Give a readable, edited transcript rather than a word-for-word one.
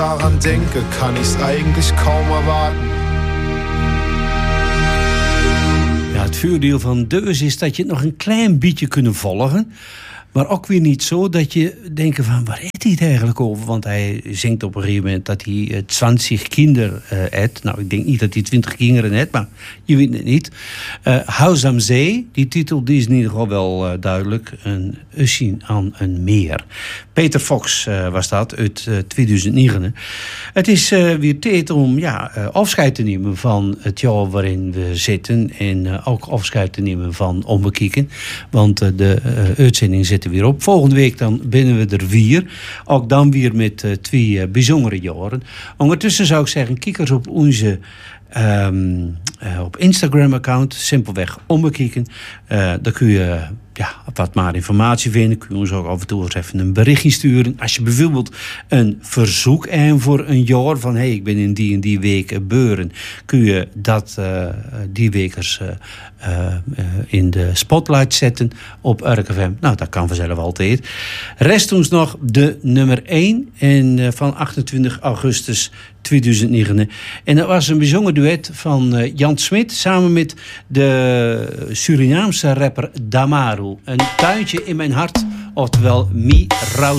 daran denke, kann ich's eigentlich kaum erwarten. Ja, het voordeel van Deus is dat je het nog een klein beetje kunnen volgen. Maar ook weer niet zo dat je denkt van, waar heeft hij het eigenlijk over? Want hij zingt op een gegeven moment dat hij 20 kinderen heeft. Nou, ik denk niet dat hij 20 kinderen heeft, maar je weet het niet. Huis am Zee, die titel die is in ieder geval wel duidelijk. Een usje aan een meer. Peter Fox was dat, uit 2009. Het is weer tijd om afscheid te nemen van het jaar waarin we zitten. En ook afscheid te nemen van Onbekeken. Want de uitzending zit er weer op. Volgende week dan binnen we er 4. Ook dan weer met 2 bijzondere jaren. Ondertussen zou ik zeggen, kijk eens op onze op Instagram-account. Simpelweg Onbekeken. Daar kun je wat maar informatie vinden. Kun je ons ook af en toe eens even een berichtje sturen. Als je bijvoorbeeld een verzoek hebt voor een jaar van ik ben in die en die week beuren, kun je dat die wekers in de spotlight zetten op RKFM. Nou, dat kan vanzelf altijd. Rest ons nog de nummer 1 van 28 augustus 2009. En dat was een bijzonder duet van Jan Smit samen met de Surinaamse rapper Damaru. Een tuintje in mijn hart, oftewel Mi Raus.